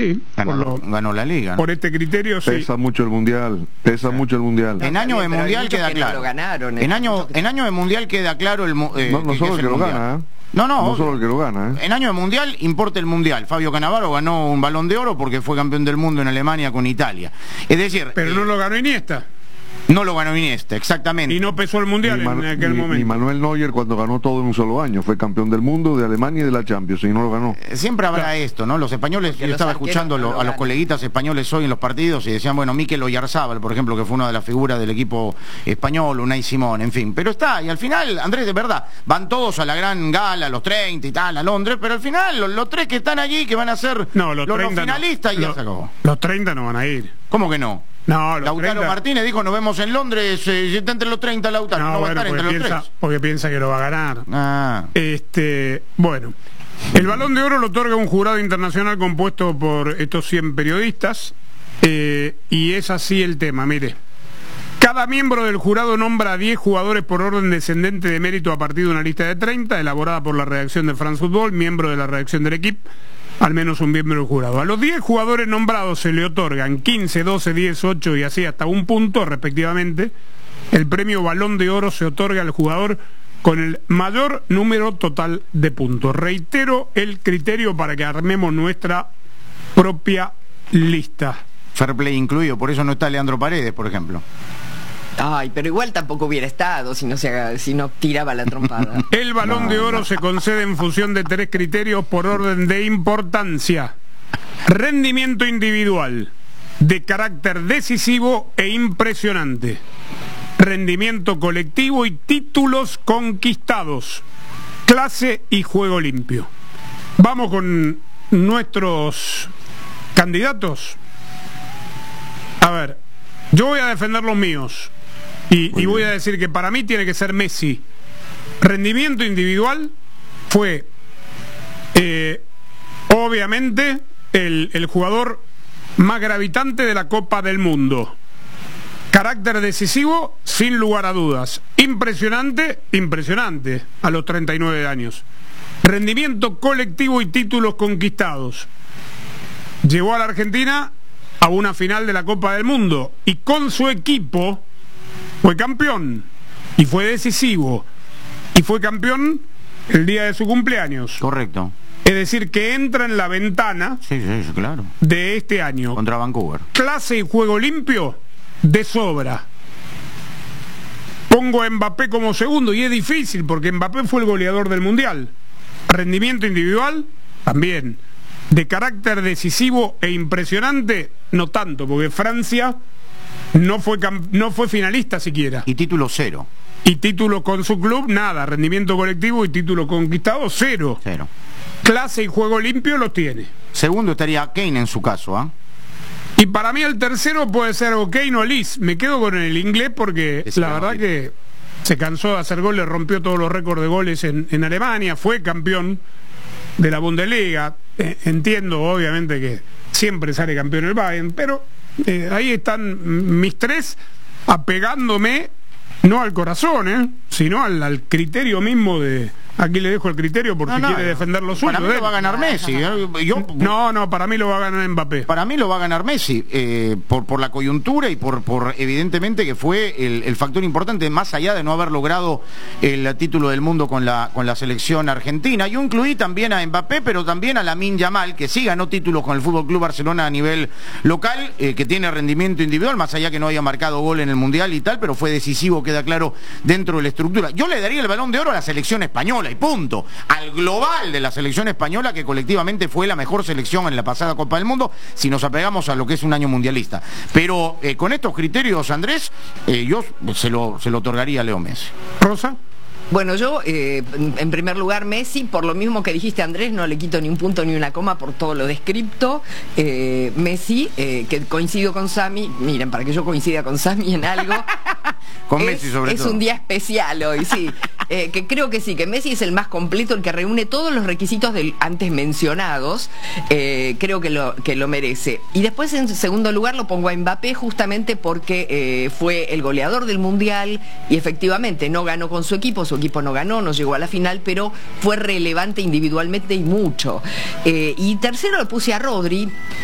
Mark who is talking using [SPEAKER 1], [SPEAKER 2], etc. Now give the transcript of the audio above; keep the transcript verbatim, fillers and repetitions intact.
[SPEAKER 1] Sí,
[SPEAKER 2] ganó,
[SPEAKER 1] por lo,
[SPEAKER 2] ganó la liga.
[SPEAKER 1] Por este criterio, sí.
[SPEAKER 3] Pesa mucho el mundial, pesa mucho el mundial.
[SPEAKER 2] En año de mundial queda
[SPEAKER 4] que
[SPEAKER 2] claro.
[SPEAKER 4] no lo ganaron,
[SPEAKER 2] en año en año de mundial queda claro el eh,
[SPEAKER 3] No, no
[SPEAKER 2] que,
[SPEAKER 3] solo
[SPEAKER 2] que
[SPEAKER 3] el que lo
[SPEAKER 2] mundial.
[SPEAKER 3] gana, ¿eh?
[SPEAKER 2] No, no,
[SPEAKER 3] no solo el que lo gana, ¿eh?
[SPEAKER 2] En año de mundial importa el mundial. Fabio Cannavaro ganó un Balón de Oro porque fue campeón del mundo en Alemania con Italia. Es decir,
[SPEAKER 1] pero
[SPEAKER 2] eh,
[SPEAKER 1] no lo ganó Iniesta.
[SPEAKER 2] No lo ganó Iniesta, exactamente.
[SPEAKER 1] Y no pesó el mundial
[SPEAKER 3] ni,
[SPEAKER 1] en
[SPEAKER 3] Man,
[SPEAKER 1] aquel
[SPEAKER 3] ni,
[SPEAKER 1] momento.
[SPEAKER 3] ni Manuel Neuer cuando ganó todo en un solo año. Fue campeón del mundo, de Alemania y de la Champions, y no lo ganó.
[SPEAKER 2] Siempre habrá claro. esto, ¿no? Los españoles, yo estaba escuchando
[SPEAKER 4] no
[SPEAKER 2] lo, a los coleguitas españoles hoy en los partidos y decían, bueno, Mikel Oyarzábal, por ejemplo, que fue una de las figuras del equipo español, Unai Simón, en fin. Pero está, y al final, Andrés, de verdad, van todos a la gran gala, los treinta y tal, a Londres, pero al final, los, los tres que están allí, que van a ser
[SPEAKER 1] no, los,
[SPEAKER 2] los, los
[SPEAKER 1] treinta
[SPEAKER 2] finalistas,
[SPEAKER 1] no,
[SPEAKER 2] y ya
[SPEAKER 1] los,
[SPEAKER 2] se acabó.
[SPEAKER 1] Los treinta no van a ir.
[SPEAKER 2] ¿Cómo que no?
[SPEAKER 1] No, los
[SPEAKER 2] Lautaro
[SPEAKER 1] treinta...
[SPEAKER 2] Martínez dijo, nos vemos en Londres, eh, está entre los treinta Lautaro,
[SPEAKER 1] no,
[SPEAKER 2] no
[SPEAKER 1] bueno,
[SPEAKER 2] va a estar entre
[SPEAKER 1] piensa,
[SPEAKER 2] los tres.
[SPEAKER 1] Porque piensa que lo va a ganar.
[SPEAKER 2] Ah.
[SPEAKER 1] Este, bueno, el Balón de Oro lo otorga un jurado internacional compuesto por estos cien periodistas, eh, y es así el tema, mire. Cada miembro del jurado nombra a diez jugadores por orden descendente de mérito a partir de una lista de treinta, elaborada por la redacción de France Football, miembro de la redacción del equipo, al menos un miembro del jurado. A los diez jugadores nombrados se le otorgan quince, doce, diez, ocho y así hasta un punto respectivamente. El premio Balón de Oro se otorga al jugador con el mayor número total de puntos. Reitero el criterio para que armemos nuestra propia lista.
[SPEAKER 2] Fair play incluido, por eso no está Leandro Paredes, por ejemplo.
[SPEAKER 4] Ay, pero igual tampoco hubiera estado si no, se haga, si no tiraba la trompada.
[SPEAKER 1] El Balón no, de Oro no. se concede en función de tres criterios por orden de importancia: rendimiento individual, de carácter decisivo e impresionante, rendimiento colectivo y títulos conquistados, clase y juego limpio. Vamos con nuestros candidatos. A ver, yo voy a defender los míos. Y, y voy a decir que para mí tiene que ser Messi. Rendimiento individual fue eh, obviamente el, el jugador más gravitante de la Copa del Mundo. Carácter decisivo, sin lugar a dudas. Impresionante, impresionante a los treinta y nueve años. Rendimiento colectivo y títulos conquistados. Llevó a la Argentina a una final de la Copa del Mundo y con su equipo fue campeón y fue decisivo y fue campeón el día de su cumpleaños.
[SPEAKER 2] Correcto.
[SPEAKER 1] Es decir, que entra en la ventana
[SPEAKER 2] sí, sí, claro.
[SPEAKER 1] de este año.
[SPEAKER 2] Contra Vancouver.
[SPEAKER 1] Clase y juego limpio, de sobra. Pongo a Mbappé como segundo y es difícil porque Mbappé fue el goleador del Mundial. Rendimiento individual, también. De carácter decisivo e impresionante, no tanto, porque Francia no fue, no fue finalista siquiera.
[SPEAKER 2] Y título cero.
[SPEAKER 1] Y título con su club, nada. Rendimiento colectivo y título conquistado, cero.
[SPEAKER 2] Cero.
[SPEAKER 1] Clase y juego limpio los tiene.
[SPEAKER 2] Segundo estaría Kane en su caso, ¿ah? ¿eh?
[SPEAKER 1] Y para mí el tercero puede ser o Kane o Liz. Me quedo con el inglés porque es la verdad que se cansó de hacer goles, rompió todos los récords de goles en, en Alemania, fue campeón de la Bundesliga. Eh, entiendo obviamente que siempre sale campeón el Bayern, pero eh, ahí están mis tres, apegándome no al corazón, ¿eh? sino al, al criterio mismo de... Aquí le dejo el criterio por no, si no, quiere no. defender lo suyo.
[SPEAKER 2] Para mí lo va a ganar Messi. ¿eh? Yo,
[SPEAKER 1] no, no, para mí lo va a ganar Mbappé.
[SPEAKER 2] Para mí lo va a ganar Messi, eh, por, por la coyuntura y por, por evidentemente que fue el, el factor importante, más allá de no haber logrado el título del mundo con la, con la selección argentina. Yo incluí también a Mbappé, pero también a Lamine Yamal, que sí ganó títulos con el F C Barcelona a nivel local, eh, que tiene rendimiento individual, más allá que no haya marcado gol en el Mundial y tal, pero fue decisivo, queda claro, dentro de la estructura. Yo le daría el Balón de Oro a la selección española y punto, al global de la selección española, que colectivamente fue la mejor selección en la pasada Copa del Mundo, si nos apegamos a lo que es un año mundialista. Pero eh, con estos criterios, Andrés, eh, yo se lo, se lo otorgaría a Leo Messi.
[SPEAKER 1] Rosa.
[SPEAKER 4] Bueno, yo, eh, en primer lugar, Messi, por lo mismo que dijiste, Andrés, no le quito ni un punto ni una coma por todo lo descripto. Eh, Messi, eh, que coincido con Sammy, miren, para que yo coincida con Sammy en algo,
[SPEAKER 2] con
[SPEAKER 4] es,
[SPEAKER 2] Messi sobre
[SPEAKER 4] es
[SPEAKER 2] todo.
[SPEAKER 4] un día especial hoy, sí. Eh, que creo que sí, que Messi es el más completo, el que reúne todos los requisitos del antes mencionados. Eh, creo que lo, que lo merece. Y después, en segundo lugar, lo pongo a Mbappé justamente porque eh, fue el goleador del Mundial y efectivamente no ganó con su equipo, su equipo no ganó, no llegó a la final, pero fue relevante individualmente y mucho. Eh, y tercero le puse a Rodri.